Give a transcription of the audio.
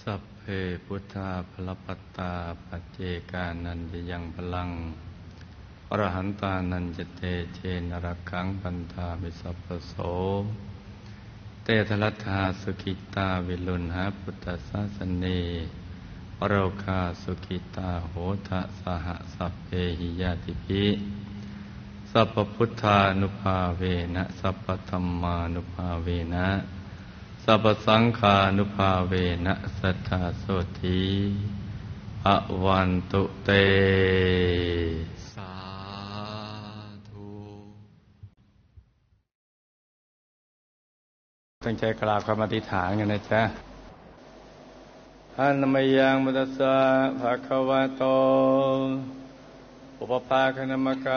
สัพเพพุทธาภลปัตตาปัจเจกานันจะยังพลังอรหันตานันจะเตเชนรักขังปันธามิสัพพโสเตทลัทธาสุขิตาวิลุณหาพุทธศาสเนโรคาสุขิตาโหทะสหสัพเพหิยาติภิสัพพพุทธานุภาเวนะสัพพธัมมานุภาเวนะสัพพสังฆานุภาเวนะสัทธาโสธีอวันตุเตสาธุตั้งใจกราบคำอธิษฐานกันนะจ๊ะอะนะมะยังมุตัสสะภะคะวะโตอุปภาคณมะกะ